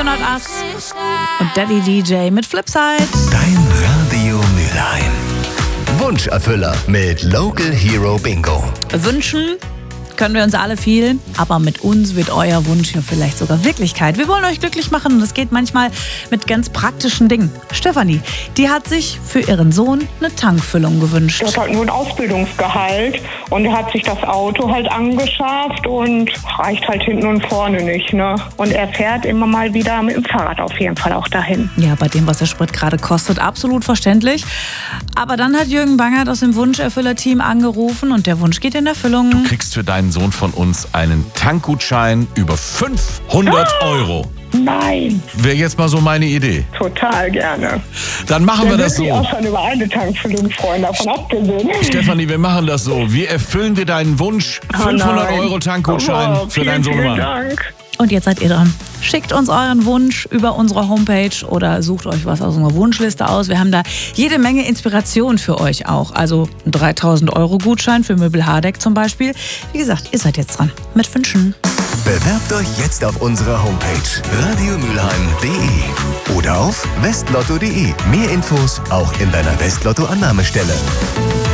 Leonard Ass und Daddy DJ mit Flipside. Dein Radio Mülheim. Wunscherfüller mit Local Hero Bingo. Wünschen können wir uns alle viel, aber mit uns wird euer Wunsch ja vielleicht sogar Wirklichkeit. Wir wollen euch glücklich machen und es geht manchmal mit ganz praktischen Dingen. Stefanie, die hat sich für ihren Sohn eine Tankfüllung gewünscht. Er hat halt nur ein Ausbildungsgehalt und er hat sich das Auto halt angeschafft und reicht halt hinten und vorne nicht, ne? Und er fährt immer mal wieder mit dem Fahrrad auf jeden Fall auch dahin. Ja, bei dem, was der Sprit gerade kostet, absolut verständlich. Aber dann hat Jürgen Bangert aus dem Wunscherfüller-Team angerufen und der Wunsch geht in Erfüllung. Du kriegst für deinen Sohn von uns einen Tankgutschein über 500 Euro. Nein, Wäre jetzt mal so meine Idee. total gerne. Dann machen wir das Ich so. auch schon über eine Tankfüllung freuen, davon abgesehen. Stefanie, wir machen das so. Wir erfüllen dir deinen Wunsch. 500 nein. Euro Tankgutschein Oh, für deinen vielen Sohnemann. Dank. Und jetzt seid ihr dran. Schickt uns euren Wunsch über unsere Homepage oder sucht euch was aus unserer Wunschliste aus. Wir haben da jede Menge Inspiration für euch auch. Also ein 3.000 Euro Gutschein für Möbel Hardeck zum Beispiel. Wie gesagt, ihr seid jetzt dran mit Wünschen. Bewerbt euch jetzt auf unserer Homepage radiomülheim.de oder auf westlotto.de. Mehr Infos auch in deiner Westlotto-Annahmestelle.